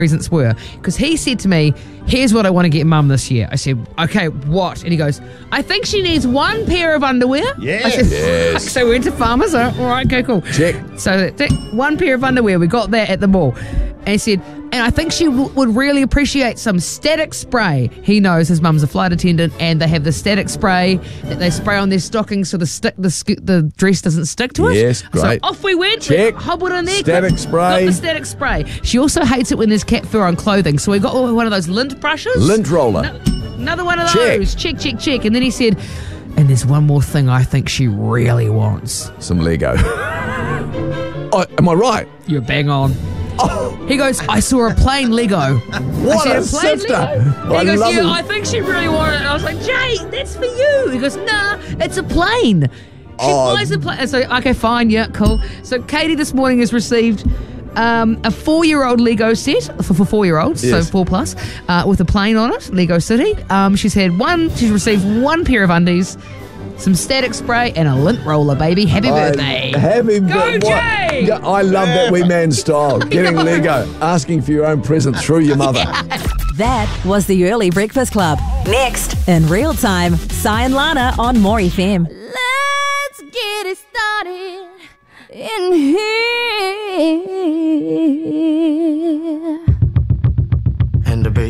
presents were, because he said to me, here's what I want to get Mum this year. I said, okay, what? And he goes, I think she needs one pair of underwear. Yes. I said, Yes. So we went to Farmers. All right, okay, cool. Check. So one pair of underwear, we got that at the mall. And he said, and I think she would really appreciate some static spray. He knows his mum's a flight attendant, and they have the static spray that they spray on their stockings so the dress doesn't stick to it. Yes, great. So off we went. Check. We hobbled in there. Static spray. Got the static spray. She also hates it when there's cat fur on clothing. So we got one of those lint brushes. Lint roller. Another one of Check. those. Check. And then he said, and there's one more thing I think she really wants. Some Lego. Oh, am I right? You're bang on. Oh, He goes, I saw a plain Lego. what I a said, plain sister. Lego? I He goes, love yeah, it. I think she really wanted it. And I was like, Jay, that's for you. He goes, nah, it's a plane. She Oh. flies a plane. And so, okay, fine, yeah, cool. So Katie this morning has received a 4-year-old Lego set for 4-year-olds, Yes. so 4+, with a plane on it, Lego City. She's received one pair of undies, some static spray, and a lint roller, baby. Happy birthday. Happy Go, birthday. Jay! Yeah, I love that wee man style. Getting Lego, asking for your own present through your mother. That was the Early Breakfast Club. Next, in real time, Sai and Lana on More FM. Let's get it started in here.